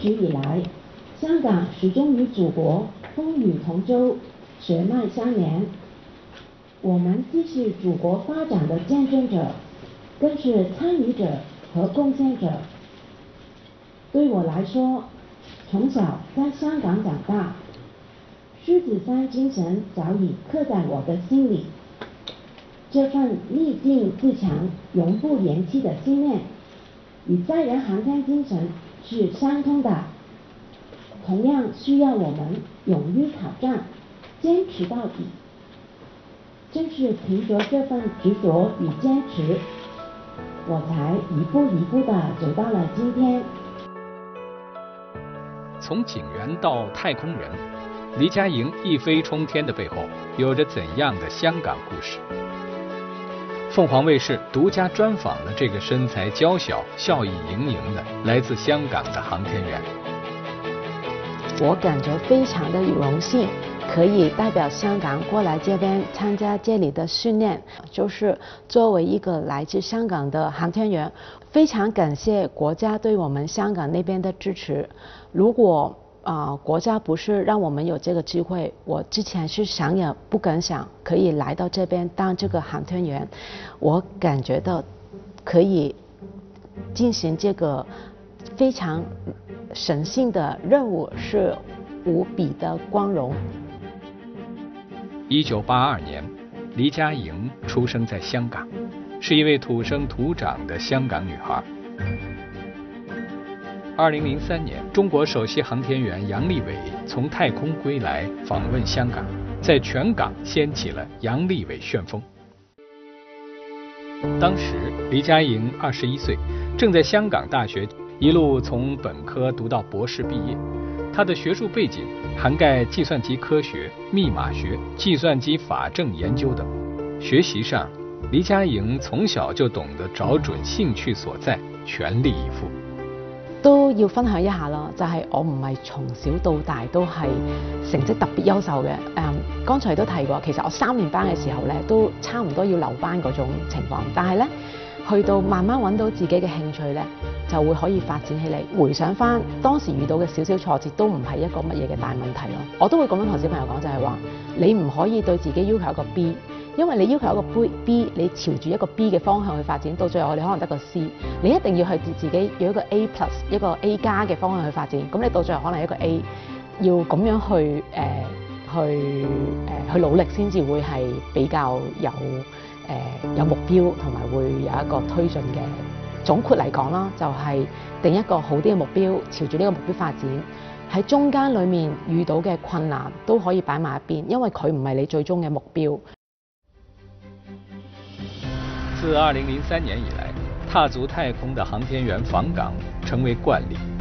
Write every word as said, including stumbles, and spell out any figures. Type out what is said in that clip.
直以来，香港始终与祖国风雨同舟，血脉相连。我们既是祖国发展的见证者，更是参与者和贡献者。对我来说，从小在香港长大，狮子山精神早已刻在我的心里。这份逆境自强、永不言弃的信念，与载人航天精神是相通的，同样需要我们勇于挑战，坚持到底。正是凭着这份执着与坚持，我才一步一步地走到了今天。 从警员到太空人，黎佳莹一飞冲天的背后，有着怎样的香港故事？凤凰卫视独家专访了这个身材娇小、笑意盈盈的来自香港的航天员。 我感觉非常的有荣幸，可以代表香港过来这边参加这里的训练。就是作为一个来自香港的航天员，非常感谢国家对我们香港那边的支持。如果啊、呃，国家不是让我们有这个机会，我之前是想也不敢想可以来到这边当这个航天员。我感觉到可以进行这个非常神圣的任务，是无比的光荣。 一九八二年，黎佳莹出生在香港，是一位土生土长的香港女孩。二零零三年，中国首席航天员杨利伟从太空归来，访问香港，在全港掀起了杨利伟旋风。当时黎佳莹二十一岁，正在香港大学一路从本科读到博士毕业。她的学术背景涵盖计算机科学、密码学、计算机法政研究等。学习上，黎佳莹从小就懂得找準興趣所在，全力以赴。 都要分享一下啦，就係、是、我唔係從小到大都係成績特別優秀嘅。誒、嗯，剛才都提過，其實我三年班嘅時候咧，都差唔多要留班嗰種情況。但係咧，去到慢慢揾到自己嘅興趣咧，就會可以發展起嚟。回想翻當時遇到嘅少少挫折，都唔係一個乜嘢嘅大問題咯。我都會咁樣同小朋友講，就係話你唔可以對自己要求一個 B。因為你要求一個 B， 你朝住一個 B 嘅方向去發展，到最後你可能得個 C。你一定要係自己要一個 A plus 一個 A 加嘅方向去發展，咁你到最後可能一個 A， 要咁樣去誒、呃、去誒、呃、去努力先至會係比較有誒、呃、有目標，同埋會有一個推進嘅。總括嚟講啦，就係、是、定一個好啲嘅目標，朝住呢個目標發展。喺中間裡面遇到嘅困難都可以擺埋一邊，因為佢唔係你最終嘅目標。 自二零零三年以來，踏足太空的航天員訪港成為慣例。